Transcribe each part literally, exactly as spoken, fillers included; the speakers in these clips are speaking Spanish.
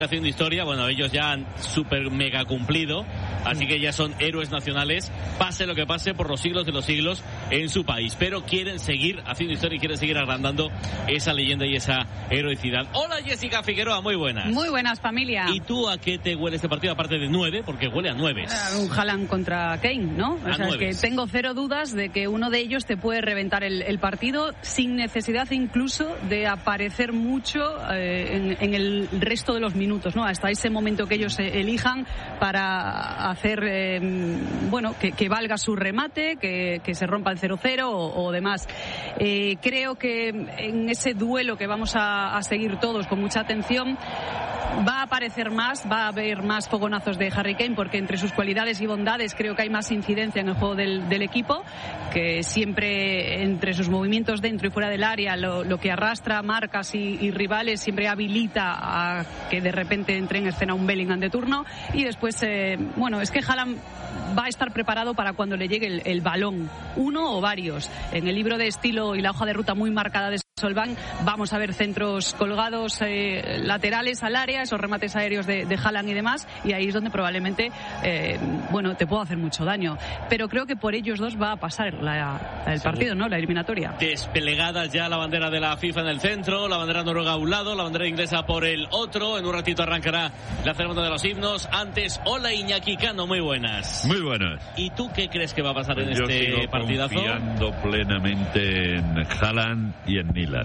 haciendo historia, bueno, ellos ya han super mega cumplido, así que ya son héroes nacionales, pase lo que pase por los siglos de los siglos en su país, pero quieren seguir haciendo historia y quieren seguir agrandando esa leyenda y esa heroicidad. Hola Jessica Figueroa, muy buenas. Muy buenas, familia. ¿Y tú a qué te huele este partido, aparte de nueve? Porque huele a nueve. Uh, un Haaland contra Kane, ¿no? O a sea, nueves. Es que tengo cero dudas de que uno de ellos te puede reventar el, el partido sin necesidad incluso de aparecer mucho eh, en, en el resto de los minutos. ¿No? Hasta ese momento que ellos eh, elijan para hacer, eh, bueno, que, que valga su remate, que, que se rompa el cero cero o, o demás. Eh, creo que en ese duelo que vamos a, a seguir todos con mucha atención, va a aparecer más, va a haber más fogonazos de Harry Kane, porque entre sus cualidades y bondades creo que hay más incidencia en el juego del, del equipo, que siempre entre sus movimientos dentro y fuera del área, lo, lo que arrastra marcas y, y rivales siempre habilita a que de repente entre en escena un Bellingham de turno. Y después, eh, bueno, es que Haaland va a estar preparado para cuando le llegue el, el balón, uno o varios. En el libro de estilo y la hoja de ruta muy marcada de Solvang vamos a ver centros colgados eh, laterales al área, esos remates aéreos de, de Haaland y demás, y ahí es donde probablemente eh, bueno, te puedo hacer mucho daño, pero creo que por ellos dos va a pasar la, el partido, ¿no? La eliminatoria. Desplegadas ya la bandera de la FIFA en el centro, la bandera noruega a un lado, la bandera inglesa por el otro. En un ratito arrancará la ceremonia de los himnos. Antes, hola Iñaki Cano, muy buenas. Muy buenas. ¿Y tú qué crees que va a pasar Pues en yo este sigo partidazo? Confiando plenamente en Haaland y en Milan.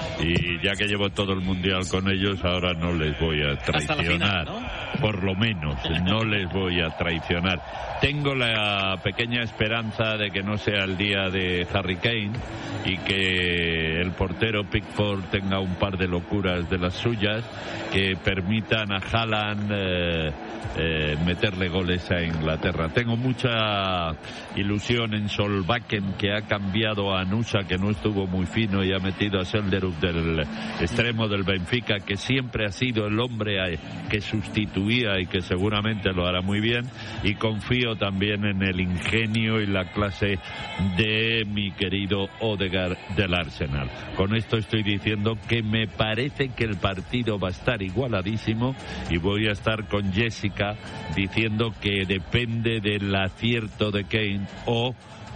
Y ya que llevo todo el mundial con ellos, ahora no les voy a traicionar. Final, ¿no? Por lo menos, no les voy a traicionar. Tengo la pequeña esperanza de que no sea el día de Harry Kane y que el portero Pickford tenga un par de locuras de las suyas que permitan a Haaland eh, eh, meterle goles a Inglaterra. Tengo mucha ilusión en Solbakken, que ha cambiado a Nusa, que no estuvo muy fino, y ha metido a Selderuk del extremo del Benfica, que siempre ha sido el hombre que sustituía y que seguramente lo hará muy bien, y confío también en el ingenio y la clase de mi querido Odegaard del Arsenal. Con esto estoy diciendo que me parece que el partido va a estar igualadísimo, y voy a estar con Jessica diciendo que depende del acierto de Kane o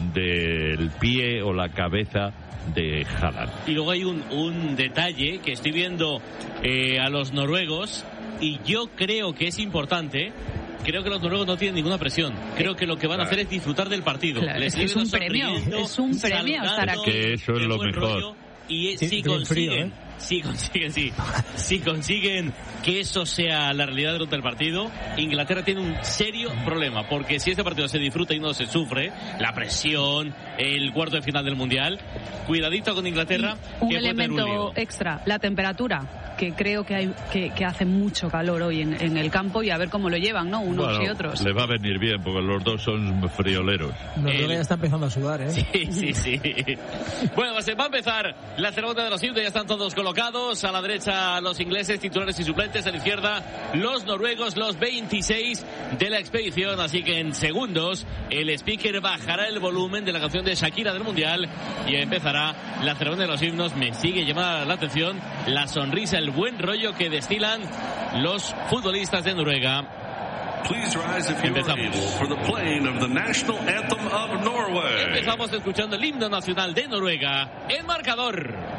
del pie o la cabeza de Haaland. Y luego hay un, un detalle que estoy viendo eh, a los noruegos, y yo creo que es importante. Creo que los noruegos no tienen ninguna presión. Creo que lo que van a hacer es disfrutar del partido. Claro, Les es, es un premio, es un premio estar aquí. Que eso es lo mejor. Rollo, y Sí, si frío, consiguen, ¿eh? si consiguen, sí, si consiguen que eso sea la realidad durante el partido, Inglaterra tiene un serio problema, porque si este partido se disfruta y no se sufre, la presión, el cuarto de final del Mundial, cuidadito con Inglaterra. Un que puede tener un elemento lío. extra, la temperatura, que creo que hay que, que hace mucho calor hoy en, en el campo, y a ver cómo lo llevan, ¿no? Unos Bueno, y otros. le va a venir bien, porque los dos son frioleros. Noruega El- ya está empezando a sudar, ¿eh? Sí, sí, sí. Bueno, pues va a empezar la ceremonia de los himnos. Ya están todos colocados. A la derecha los ingleses, titulares y suplentes. A la izquierda los noruegos, los veintiséis de la expedición. Así que en segundos el speaker bajará el volumen de la canción de Shakira del Mundial y empezará la ceremonia de los himnos. Me sigue llamando la atención la sonrisa, el buen rollo que destilan los futbolistas de Noruega. Empezamos. Empezamos escuchando el himno nacional de Noruega. El marcador.